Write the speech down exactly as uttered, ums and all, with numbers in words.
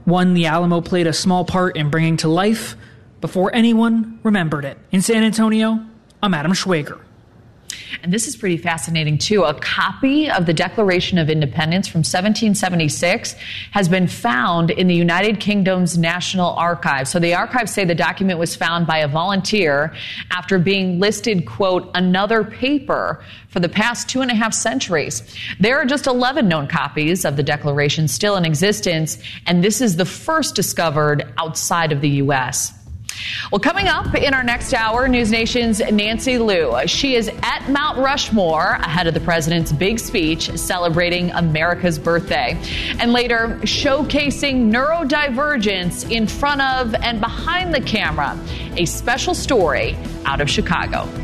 one the Alamo played a small part in bringing to life before anyone remembered it. In San Antonio, I'm Adam Schwager. And this is pretty fascinating, too. A copy of the Declaration of Independence from seventeen seventy-six has been found in the United Kingdom's National Archives. So the archives say the document was found by a volunteer after being listed, quote, another paper for the past two and a half centuries. There are just eleven known copies of the Declaration still in existence, and this is the first discovered outside of the U S Well, coming up in our next hour, News Nation's Nancy Liu. She is at Mount Rushmore ahead of the president's big speech celebrating America's birthday. And later, showcasing neurodivergence in front of and behind the camera. A special story out of Chicago.